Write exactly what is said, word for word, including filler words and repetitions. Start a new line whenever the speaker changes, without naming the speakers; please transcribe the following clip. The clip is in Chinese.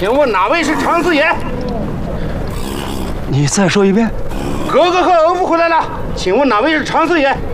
请问哪位是常四爷？
你再说一遍。
哥哥和儿夫回来了，请问哪位是常四爷？